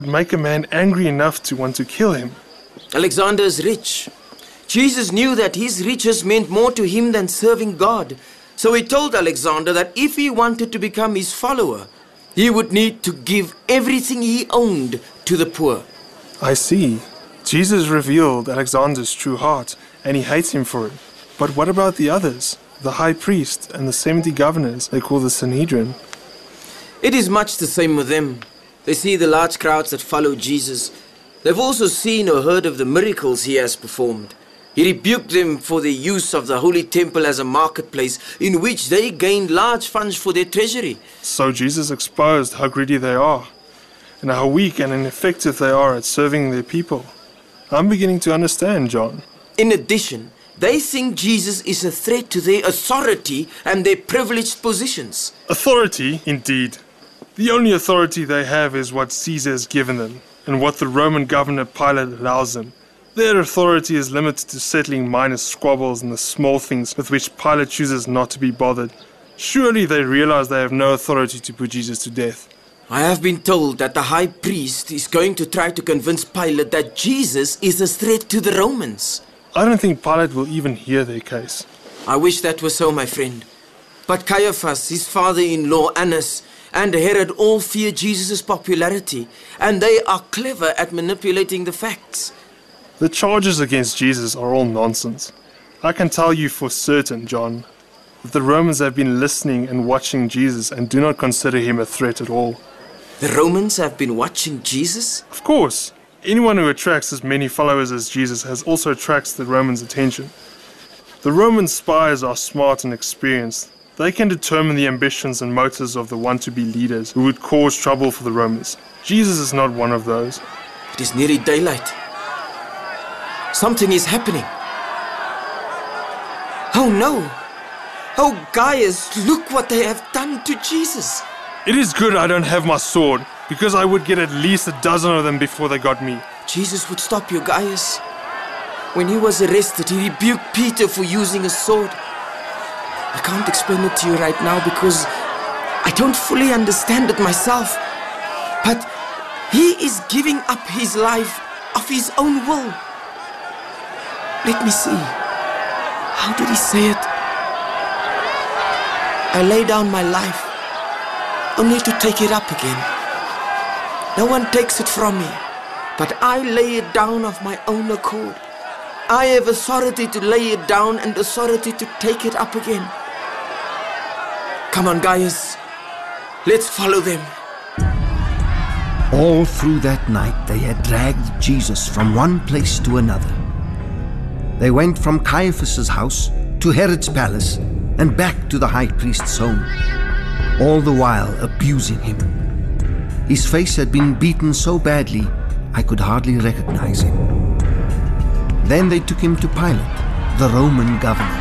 make a man angry enough to want to kill him? Alexander is rich. Jesus knew that his riches meant more to him than serving God. So he told Alexander that if he wanted to become his follower, he would need to give everything he owned to the poor. I see. Jesus revealed Alexander's true heart, and he hates him for it. But what about the others? The high priest and the 70 governors they call the Sanhedrin? It is much the same with them. They see the large crowds that follow Jesus. They've also seen or heard of the miracles he has performed. He rebuked them for the use of the holy temple as a marketplace in which they gained large funds for their treasury. So Jesus exposed how greedy they are, and how weak and ineffective they are at serving their people. I'm beginning to understand, John. In addition, they think Jesus is a threat to their authority and their privileged positions. Authority, indeed. The only authority they have is what Caesar has given them, and what the Roman governor Pilate allows them. Their authority is limited to settling minor squabbles and the small things with which Pilate chooses not to be bothered. Surely they realize they have no authority to put Jesus to death. I have been told that the high priest is going to try to convince Pilate that Jesus is a threat to the Romans. I don't think Pilate will even hear their case. I wish that was so, my friend. But Caiaphas, his father-in-law Annas, and Herod all fear Jesus' popularity, and they are clever at manipulating the facts. The charges against Jesus are all nonsense. I can tell you for certain, John, that the Romans have been listening and watching Jesus and do not consider him a threat at all. The Romans have been watching Jesus? Of course. Anyone who attracts as many followers as Jesus has also attracts the Romans' attention. The Roman spies are smart and experienced. They can determine the ambitions and motives of the want-to-be leaders who would cause trouble for the Romans. Jesus is not one of those. It is nearly daylight. Something is happening. Oh no! Oh Gaius, look what they have done to Jesus! It is good I don't have my sword, because I would get at least a dozen of them before they got me. Jesus would stop you, Gaius. When he was arrested, he rebuked Peter for using a sword. I can't explain it to you right now because I don't fully understand it myself. But he is giving up his life of his own will. Let me see. How did he say it? I lay down my life only to take it up again. No one takes it from me, but I lay it down of my own accord. I have authority to lay it down and authority to take it up again. Come on, Gaius. Let's follow them. All through that night they had dragged Jesus from one place to another. They went from Caiaphas' house to Herod's palace and back to the high priest's home, all the while abusing him. His face had been beaten so badly I could hardly recognize him. Then they took him to Pilate, the Roman governor.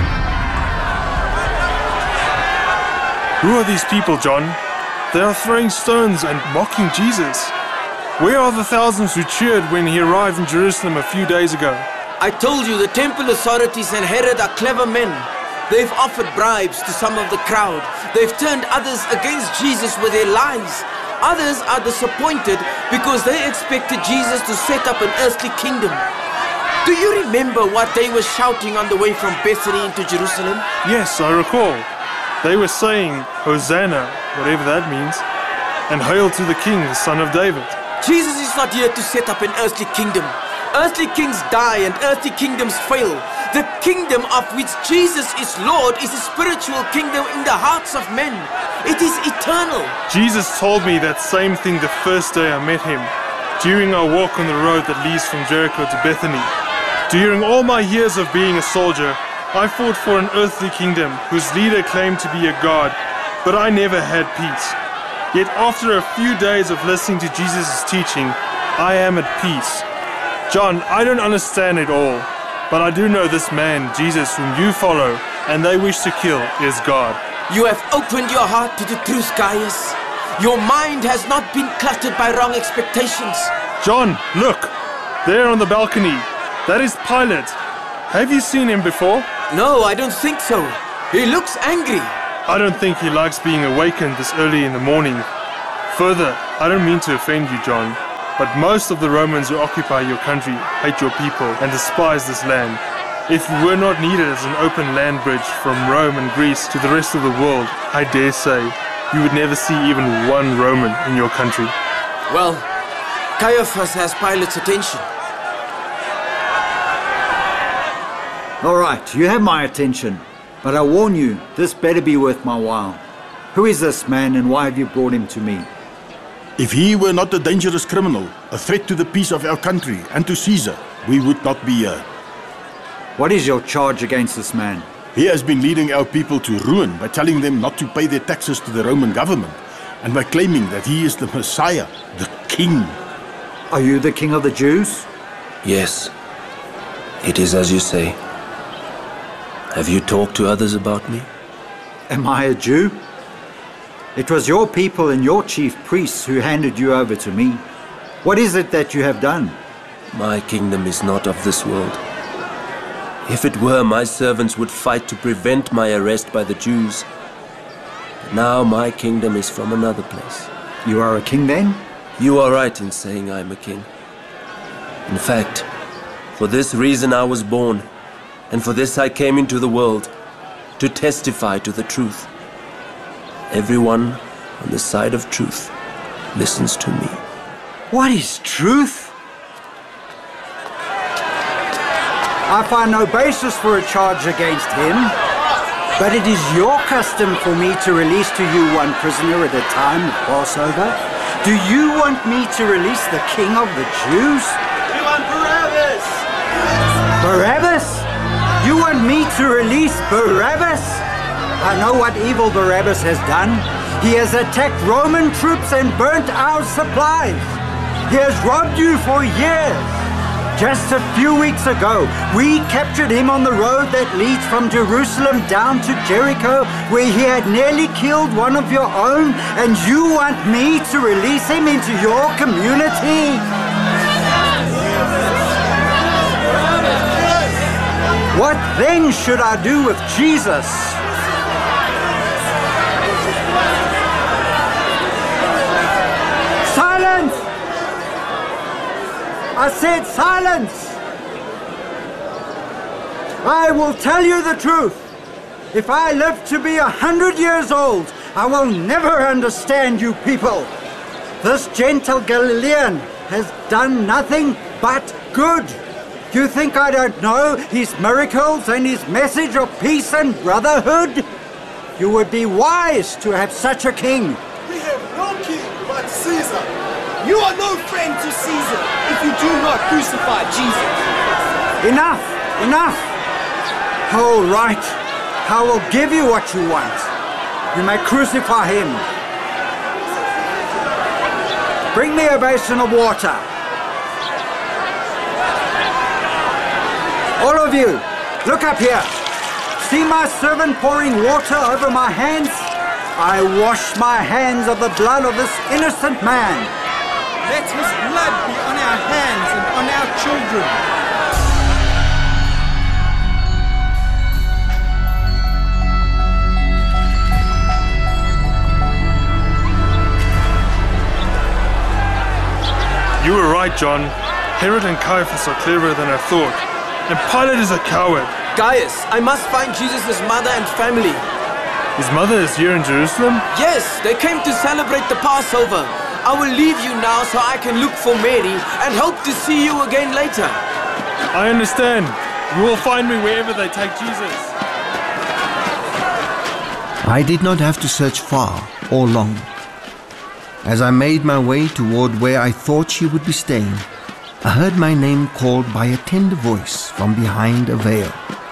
Who are these people, John? They are throwing stones and mocking Jesus. Where are the thousands who cheered when he arrived in Jerusalem a few days ago? I told you the temple authorities and Herod are clever men. They've offered bribes to some of the crowd. They've turned others against Jesus with their lies. Others are disappointed because they expected Jesus to set up an earthly kingdom. Do you remember what they were shouting on the way from Bethany into Jerusalem? Yes, I recall. They were saying, Hosanna, whatever that means, and hail to the King, the Son of David. Jesus is not here to set up an earthly kingdom. Earthly kings die and earthly kingdoms fail. The kingdom of which Jesus is Lord is a spiritual kingdom in the hearts of men. It is eternal. Jesus told me that same thing the first day I met him, during our walk on the road that leads from Jericho to Bethany. During all my years of being a soldier, I fought for an earthly kingdom whose leader claimed to be a god, but I never had peace. Yet after a few days of listening to Jesus' teaching, I am at peace. John, I don't understand it all, but I do know this man, Jesus, whom you follow, and they wish to kill, is God. You have opened your heart to the truth, Gaius. Your mind has not been cluttered by wrong expectations. John, look! There on the balcony. That is Pilate. Have you seen him before? No, I don't think so. He looks angry. I don't think he likes being awakened this early in the morning. Further, I don't mean to offend you, John, But most of the Romans who occupy your country hate your people and despise this land. If you were not needed as an open land bridge from Rome and Greece to the rest of the world, I dare say, you would never see even one Roman in your country. Well, Caiaphas has Pilate's attention. All right, you have my attention. But I warn you, this better be worth my while. Who is this man and why have you brought him to me? If he were not a dangerous criminal, a threat to the peace of our country and to Caesar, we would not be here. What is your charge against this man? He has been leading our people to ruin by telling them not to pay their taxes to the Roman government and by claiming that he is the Messiah, the King. Are you the King of the Jews? Yes, it is as you say. Have you talked to others about me? Am I a Jew? It was your people and your chief priests who handed you over to me. What is it that you have done? My kingdom is not of this world. If it were, my servants would fight to prevent my arrest by the Jews. But now my kingdom is from another place. You are a king then? You are right in saying I am a king. In fact, for this reason I was born, and for this I came into the world, to testify to the truth. Everyone on the side of truth listens to me. What is truth? I find no basis for a charge against him, but it is your custom for me to release to you one prisoner at a time of Passover. Do you want me to release the King of the Jews? We want Barabbas! Barabbas? You want me to release Barabbas? I know what evil Barabbas has done. He has attacked Roman troops and burnt our supplies. He has robbed you for years. Just a few weeks ago, we captured him on the road that leads from Jerusalem down to Jericho, where he had nearly killed one of your own, and you want me to release him into your community? What then should I do with Jesus? Silence! I said silence! I will tell you the truth. If I live to be 100 years old, I will never understand you people. This gentle Galilean has done nothing but good. You think I don't know his miracles and his message of peace and brotherhood? You would be wise to have such a king. We have no king but Caesar. You are no friend to Caesar if you do not crucify Jesus. Enough! Enough! All right. I will give you what you want. You may crucify him. Bring me a basin of water. All of you, look up here. See my servant pouring water over my hands? I wash my hands of the blood of this innocent man. Let his blood be on our hands and on our children. You were right, John. Herod and Caiaphas are cleverer than I thought. And Pilate is a coward. Gaius, I must find Jesus' mother and family. His mother is here in Jerusalem? Yes, they came to celebrate the Passover. I will leave you now so I can look for Mary and hope to see you again later. I understand. You will find me wherever they take Jesus. I did not have to search far or long. As I made my way toward where I thought she would be staying, I heard my name called by a tender voice from behind a veil.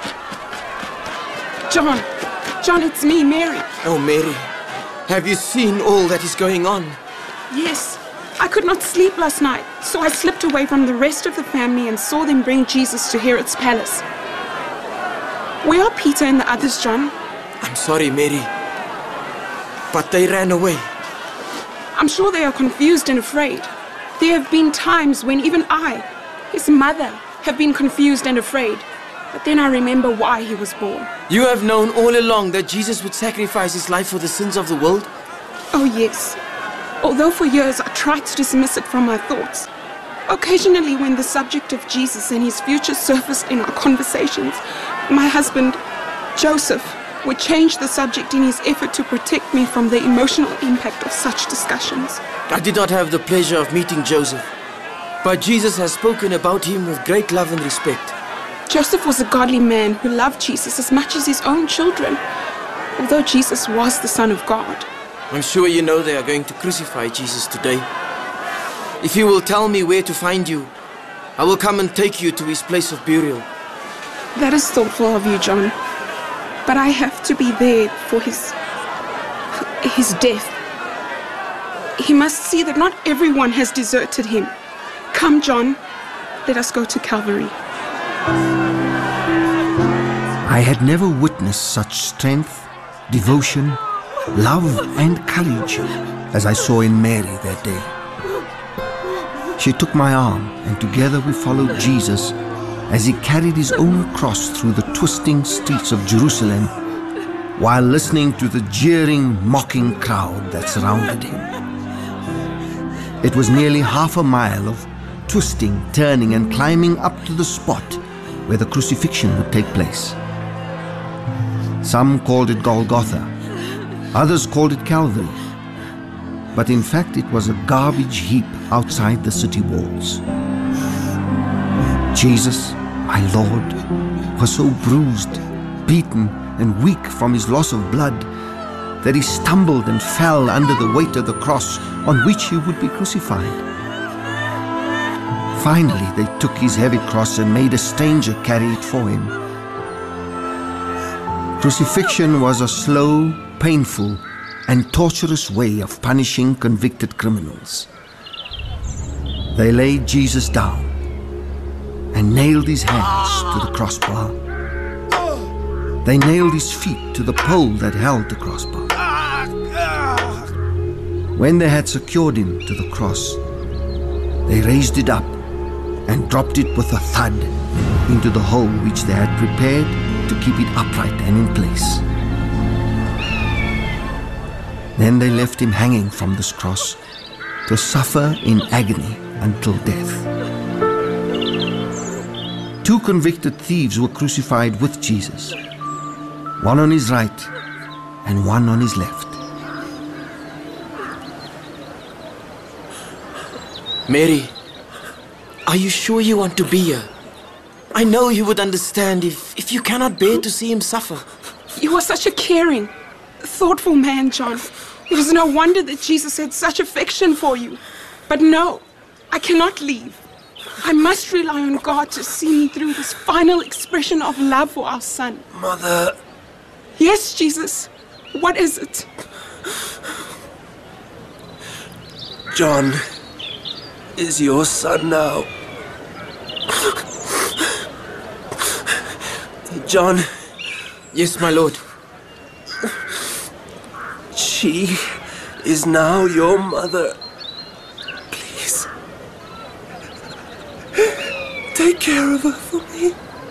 John, it's me, Mary. Oh, Mary, have you seen all that is going on? Yes, I could not sleep last night, so I slipped away from the rest of the family and saw them bring Jesus to Herod's palace. Where are Peter and the others, John? I'm sorry, Mary, but they ran away. I'm sure they are confused and afraid. There have been times when even I, his mother, have been confused and afraid. But then I remember why he was born. You have known all along that Jesus would sacrifice his life for the sins of the world? Oh, yes. Although for years I tried to dismiss it from my thoughts. Occasionally, when the subject of Jesus and his future surfaced in our conversations, my husband, Joseph, would change the subject in his effort to protect me from the emotional impact of such discussions. I did not have the pleasure of meeting Joseph, but Jesus has spoken about him with great love and respect. Joseph was a godly man who loved Jesus as much as his own children, although Jesus was the Son of God. I'm sure you know they are going to crucify Jesus today. If you will tell me where to find you, I will come and take you to his place of burial. That is thoughtful of you, John. But I have to be there for his death. He must see that not everyone has deserted him. Come, John, let us go to Calvary. I had never witnessed such strength, devotion, love and courage as I saw in Mary that day. She took my arm and together we followed Jesus as he carried his own cross through the twisting streets of Jerusalem while listening to the jeering, mocking crowd that surrounded him. It was nearly half a mile of twisting, turning and climbing up to the spot where the crucifixion would take place. Some called it Golgotha, others called it Calvary, but in fact it was a garbage heap outside the city walls. Jesus, my Lord, was so bruised, beaten and weak from his loss of blood that he stumbled and fell under the weight of the cross on which he would be crucified. Finally, they took his heavy cross and made a stranger carry it for him. Crucifixion was a slow, painful, and torturous way of punishing convicted criminals. They laid Jesus down and nailed his hands to the crossbar. They nailed his feet to the pole that held the crossbar. When they had secured him to the cross, they raised it up and dropped it with a thud into the hole which they had prepared to keep it upright and in place. Then they left him hanging from this cross to suffer in agony until death. 2 convicted thieves were crucified with Jesus, one on his right and one on his left. Mary, are you sure you want to be here? I know you would understand if you cannot bear to see him suffer. You are such a caring, thoughtful man, John. It is no wonder that Jesus had such affection for you. But no, I cannot leave. I must rely on God to see me through this final expression of love for our son. Mother. Yes, Jesus. What is it? John is your son now. John. Yes, my lord. She is now your mother. Please. Take care of her for me.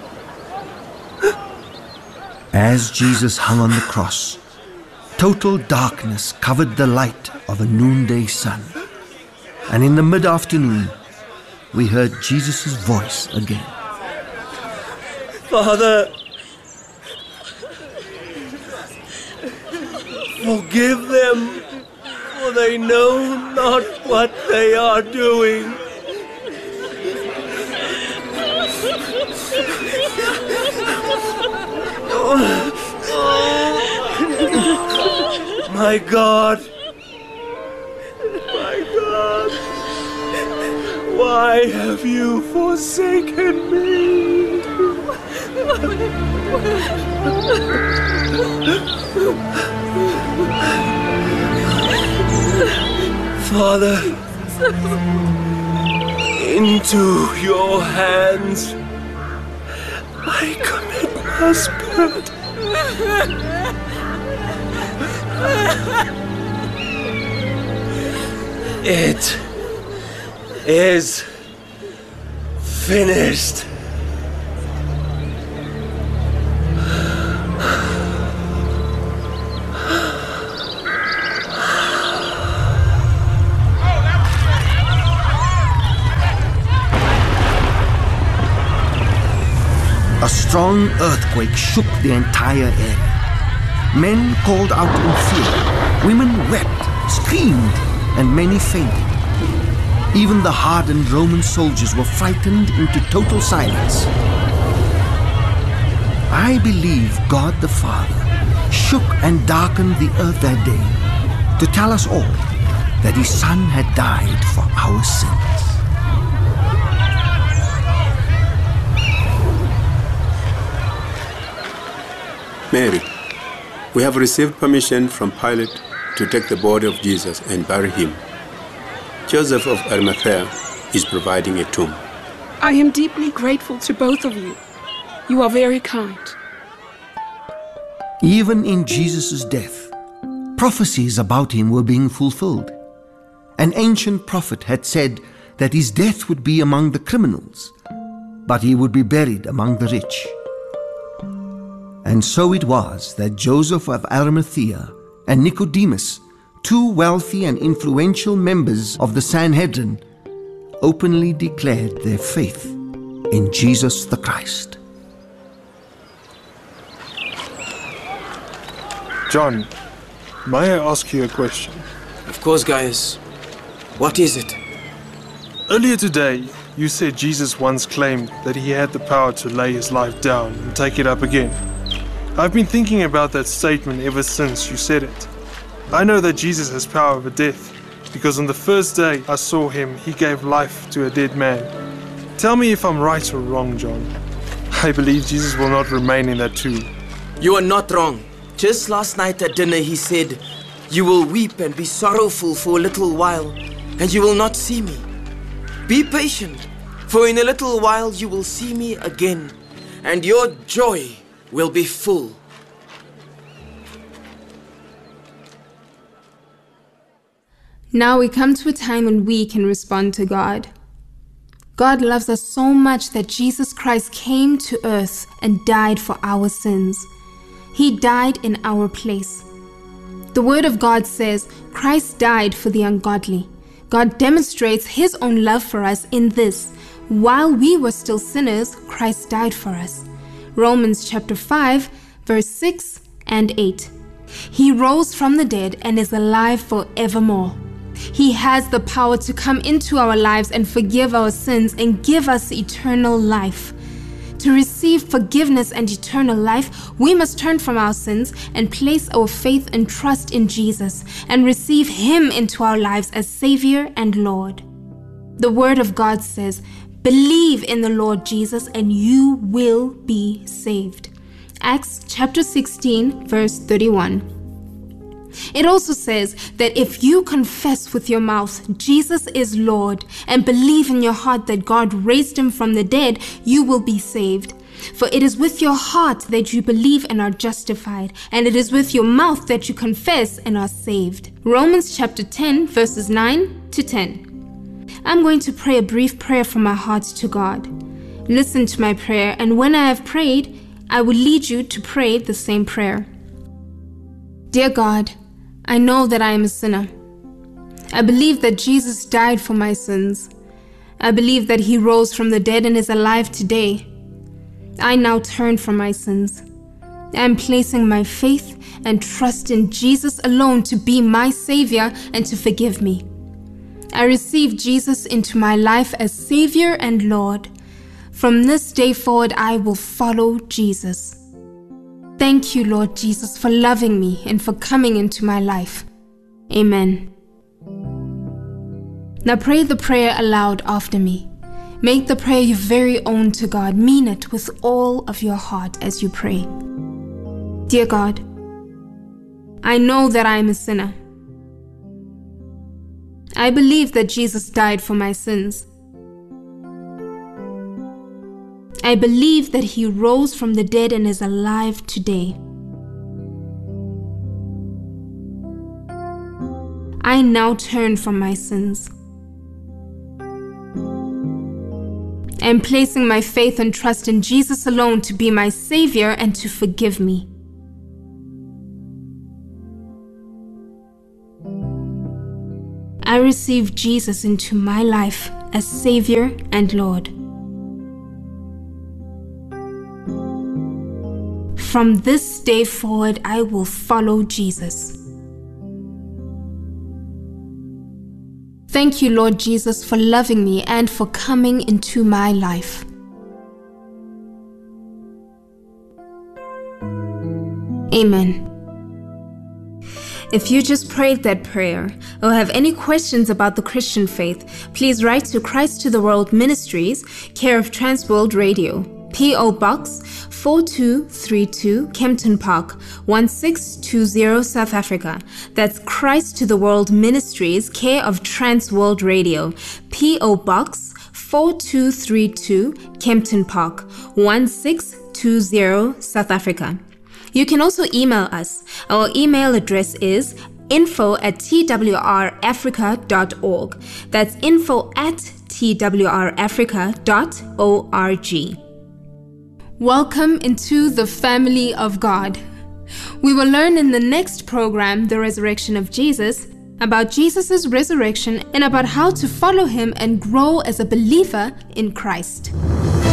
As Jesus hung on the cross, total darkness covered the light of a noonday sun. And in the mid-afternoon, we heard Jesus' voice again. Father, forgive them, for they know not what they are doing. My God, why have you forsaken me? Father, into your hands I commit my spirit. It is finished. A strong earthquake shook the entire area. Men called out in fear. Women wept, screamed, and many fainted. Even the hardened Roman soldiers were frightened into total silence. I believe God the Father shook and darkened the earth that day to tell us all that His Son had died for our sins. Mary, we have received permission from Pilate to take the body of Jesus and bury him. Joseph of Arimathea is providing a tomb. I am deeply grateful to both of you. You are very kind. Even in Jesus' death, prophecies about Him were being fulfilled. An ancient prophet had said that His death would be among the criminals, but He would be buried among the rich. And so it was that Joseph of Arimathea and Nicodemus, two wealthy and influential members of the Sanhedrin, openly declared their faith in Jesus the Christ. John, may I ask you a question? Of course, Gaius. What is it? Earlier today, you said Jesus once claimed that He had the power to lay His life down and take it up again. I've been thinking about that statement ever since you said it. I know that Jesus has power over death, because on the first day I saw Him, He gave life to a dead man. Tell me if I'm right or wrong, John. I believe Jesus will not remain in that tomb. You are not wrong. Just last night at dinner He said, "You will weep and be sorrowful for a little while, and you will not see me. Be patient, for in a little while you will see me again, and your joy will be full." Now we come to a time when we can respond to God. God loves us so much that Jesus Christ came to earth and died for our sins. He died in our place. The Word of God says, Christ died for the ungodly. God demonstrates His own love for us in this: while we were still sinners, Christ died for us. Romans chapter 5, verse 6 and 8. He rose from the dead and is alive forevermore. He has the power to come into our lives and forgive our sins and give us eternal life. To receive forgiveness and eternal life, we must turn from our sins and place our faith and trust in Jesus and receive Him into our lives as Savior and Lord. The Word of God says, "Believe in the Lord Jesus and you will be saved." Acts chapter 16, verse 31. It also says that if you confess with your mouth Jesus is Lord and believe in your heart that God raised Him from the dead, you will be saved. For it is with your heart that you believe and are justified, and it is with your mouth that you confess and are saved. Romans chapter 10, verses 9 to 10. I'm going to pray a brief prayer from my heart to God. Listen to my prayer, and when I have prayed, I will lead you to pray the same prayer. Dear God, I know that I am a sinner. I believe that Jesus died for my sins. I believe that He rose from the dead and is alive today. I now turn from my sins. I am placing my faith and trust in Jesus alone to be my Savior and to forgive me. I receive Jesus into my life as Savior and Lord. From this day forward, I will follow Jesus. Thank you, Lord Jesus, for loving me and for coming into my life. Amen. Now pray the prayer aloud after me. Make the prayer your very own to God. Mean it with all of your heart as you pray. Dear God, I know that I am a sinner. I believe that Jesus died for my sins. I believe that He rose from the dead and is alive today. I now turn from my sins. I am placing my faith and trust in Jesus alone to be my Savior and to forgive me. I receive Jesus into my life as Savior and Lord. From this day forward, I will follow Jesus. Thank you, Lord Jesus, for loving me and for coming into my life. Amen. If you just prayed that prayer or have any questions about the Christian faith, please write to Christ to the World Ministries, care of Transworld Radio, P.O. Box 4232, Kempton Park, 1620, South Africa. That's Christ to the World Ministries, care of Transworld Radio, P.O. Box 4232, Kempton Park, 1620, South Africa. You can also email us. Our email address is info@twrafrica.org. That's info@twrafrica.org. Welcome into the family of God. We will learn in the next program, The Resurrection of Jesus, about Jesus' resurrection and about how to follow him and grow as a believer in Christ.